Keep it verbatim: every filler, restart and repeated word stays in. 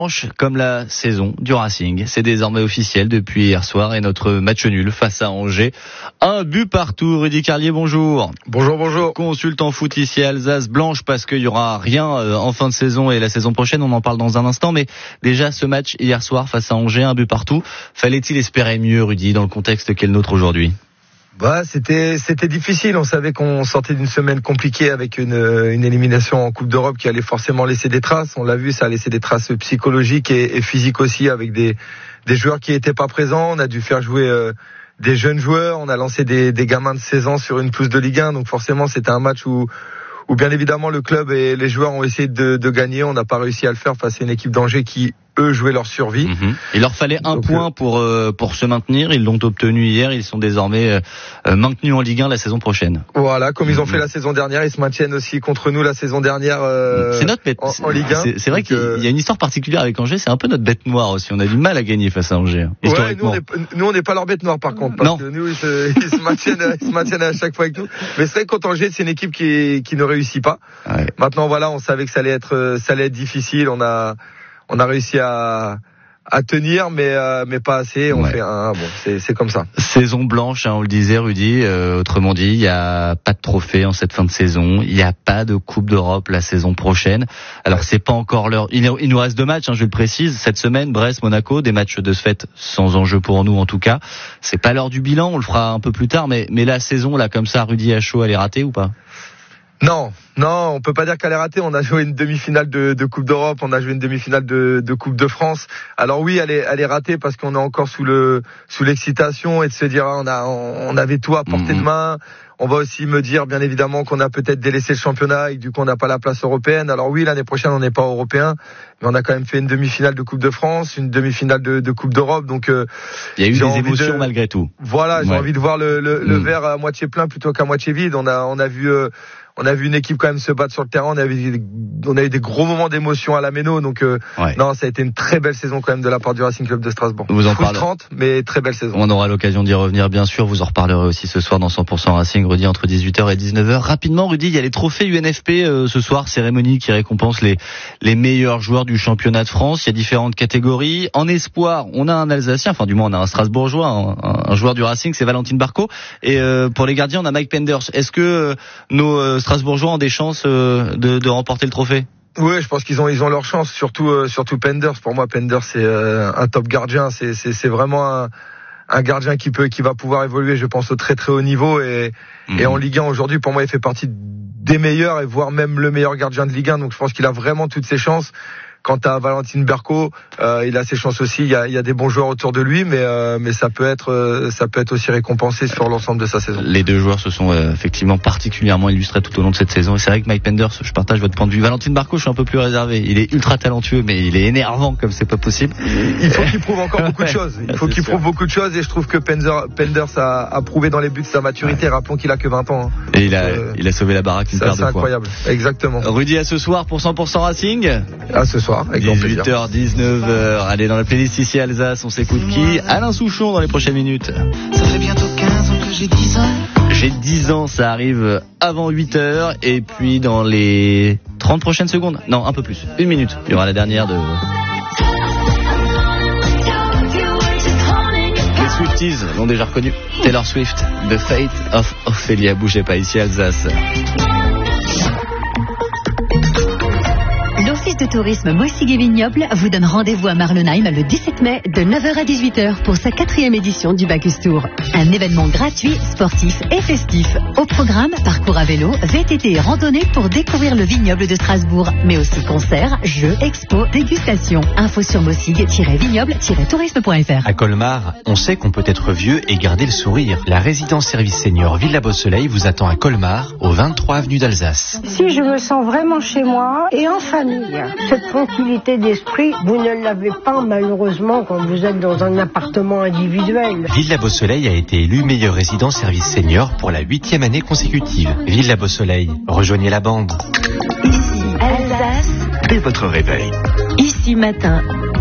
Comme la saison du Racing, c'est désormais officiel depuis hier soir et notre match nul face à Angers. Un but partout. Rudy Carlier, bonjour. Bonjour, bonjour. Consultant foot ici à Alsace, blanche parce qu'il y aura rien en fin de saison et la saison prochaine, on en parle dans un instant. Mais déjà ce match hier soir face à Angers, un but partout. Fallait-il espérer mieux, Rudy, dans le contexte qu'est le nôtre aujourd'hui? Bah, c'était c'était difficile. On savait qu'on sortait d'une semaine compliquée avec une, une élimination en Coupe d'Europe qui allait forcément laisser des traces. On l'a vu, ça a laissé des traces psychologiques et, et physiques aussi, avec des des joueurs qui étaient pas présents. On a dû faire jouer euh, des jeunes joueurs. On a lancé des, des gamins de seize ans sur une pelouse de Ligue un. Donc forcément, c'était un match où où bien évidemment le club et les joueurs ont essayé de, de gagner. On n'a pas réussi à le faire face à une équipe d'Angers qui, eux, jouaient leur survie. Mmh. Il leur fallait un Donc, point pour euh, pour se maintenir. Ils l'ont obtenu hier. Ils sont désormais euh, maintenus en Ligue un la saison prochaine. Voilà, comme mmh. ils ont fait la saison dernière, ils se maintiennent aussi contre nous la saison dernière euh, c'est notre bête. En, en Ligue un. C'est, c'est vrai Donc, qu'il euh... y a une histoire particulière avec Angers. C'est un peu notre bête noire aussi. On a du mal à gagner face à Angers. Ouais, nous on est, nous on n'est pas leur bête noire par contre, parce non. que nous ils se, ils se maintiennent, ils se maintiennent à chaque fois avec nous. Mais c'est vrai que contre Angers, c'est une équipe qui qui ne réussit pas. Ouais. Maintenant voilà, on savait que ça allait être ça allait être difficile. On a on a réussi à à tenir, mais euh, mais pas assez. On ouais. fait un bon, c'est c'est comme ça. Saison blanche, hein, on le disait, Rudy. Euh, autrement dit, il y a pas de trophée en cette fin de saison. Il y a pas de Coupe d'Europe la saison prochaine. Alors ouais. c'est pas encore l'heure. Il, il nous reste deux matchs, hein, je le précise. Cette semaine, Brest, Monaco, des matchs de ce fait sans enjeu pour nous en tout cas. C'est pas l'heure du bilan. On le fera un peu plus tard. Mais mais la saison là, comme ça, Rudy à chaud, elle est ratée ou pas? Non, non, on peut pas dire qu'elle est ratée. On a joué une demi-finale de, de Coupe d'Europe, on a joué une demi-finale de, de Coupe de France. Alors oui, elle est, elle est ratée parce qu'on est encore sous le, sous l'excitation et de se dire, on a, on avait tout à portée mmh. de main. On va aussi me dire, bien évidemment, qu'on a peut-être délaissé le championnat et que du coup on n'a pas la place européenne. Alors oui, l'année prochaine on n'est pas européen, mais on a quand même fait une demi-finale de Coupe de France, une demi-finale de, de Coupe d'Europe. Donc euh, il y a eu des émotions de... malgré tout. Voilà, j'ai ouais. envie de voir le, le, le mmh. verre à moitié plein plutôt qu'à moitié vide. On a, on a vu. Euh, On a vu une équipe quand même se battre sur le terrain. On a eu, on a eu des gros moments d'émotion à la Méno. Donc euh, ouais. non, ça a été une très belle saison quand même de la part du Racing Club de Strasbourg. Vous en frustrante, mais très belle saison. On aura l'occasion d'y revenir bien sûr. Vous en reparlerez aussi ce soir dans cent pour cent Racing, Rudy, entre dix-huit heures et dix-neuf heures. Rapidement, Rudy, il y a les trophées U N F P euh, ce soir, cérémonie qui récompense les les meilleurs joueurs du championnat de France. Il y a différentes catégories. En espoir, on a un Alsacien, enfin du moins on a un Strasbourgeois, un, un joueur du Racing, c'est Valentine Barco. Et euh, pour les gardiens, on a Mike Penders. Est-ce que euh, nos euh, Strasbourgeois ont des chances De, de remporter le trophée? Oui, je pense qu'ils ont ils ont leur chance, surtout euh, surtout Penders. Pour moi, Penders c'est euh, un top gardien. C'est c'est c'est vraiment un, un gardien qui peut qui va pouvoir évoluer, je pense, au très très haut niveau et mmh. et en Ligue un aujourd'hui, pour moi, il fait partie des meilleurs et voire même le meilleur gardien de Ligue un. Donc je pense qu'il a vraiment toutes ses chances. Quant à Valentine Barco, euh, il a ses chances aussi. Il y a, il y a des bons joueurs autour de lui, mais euh, mais ça peut être euh, ça peut être aussi récompensé sur l'ensemble de sa saison. Les deux joueurs se sont euh, effectivement particulièrement illustrés tout au long de cette saison. Et c'est vrai que Mike Penders, je partage votre point de vue. Valentine Barco, je suis un peu plus réservé. Il est ultra talentueux, mais il est énervant comme c'est pas possible. Il faut qu'il prouve encore beaucoup de choses. Il faut qu'il sûr. prouve beaucoup de choses, et je trouve que Penders, Penders a, a prouvé dans les buts sa maturité. Ouais. Rappelons qu'il a que vingt ans. Hein. Et il a euh, il a sauvé la baraque une paire de fois. C'est incroyable. Exactement. Rudy, à ce soir pour cent pour cent Racing. À ce soir. Avec dix-huit heures dix-neuf heures. Allez, dans la playlist ici à Alsace, on s'écoute qui? Alain Souchon dans les prochaines minutes. Ça fait bientôt quinze ans que j'ai dix ans. J'ai dix ans, ça arrive avant huit heures. Et puis dans les trente prochaines secondes, non, un peu plus, une minute, il y aura la dernière de... Les Swifties l'ont déjà reconnu. Taylor Swift, The Fate of Ophelia. Bougez pas ici à Alsace. L'Office de tourisme Moissigues et Vignobles vous donne rendez-vous à Marlenheim le dix-sept mai de neuf heures à dix-huit heures pour sa quatrième édition du Bacchus Tour. Un événement gratuit, sportif et festif. Au programme, parcours à vélo, V T T et randonnée pour découvrir le vignoble de Strasbourg, mais aussi concerts, jeux, expos, dégustations. Info sur moissigues tiret vignoble tiret tourisme point f r. À Colmar, on sait qu'on peut être vieux et garder le sourire. La résidence service senior Villa Beau Soleil vous attend à Colmar, au vingt-trois avenue d'Alsace. Si je me sens vraiment chez moi et en famille, cette tranquillité d'esprit, vous ne l'avez pas malheureusement quand vous êtes dans un appartement individuel. Villa Beau Soleil a été élu meilleur résident service senior pour la huitième année consécutive. Villa Beau Soleil, rejoignez la bande. Ici, Alsace. Dès votre réveil. Ici matin.